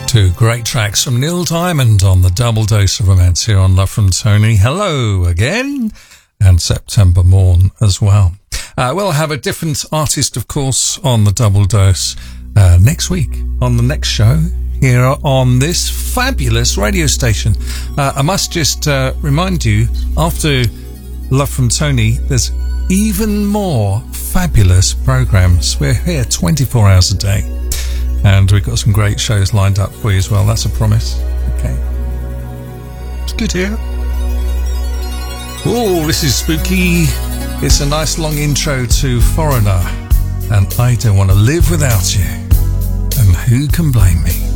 Two great tracks from Neil Diamond on the Double Dose of Romance here on Love from Tony. Hello again, and September Morn as well. We'll have a different artist, of course, on the Double Dose next week on the next show here on this fabulous radio station. I must just remind you, after Love from Tony, there's even more fabulous programs. We're here 24 hours a day. And we've got some great shows lined up for you as well. That's a promise. Okay. It's good here. Oh, this is spooky. It's a nice long intro to Foreigner. And I Don't Want to Live Without You. And who can blame me?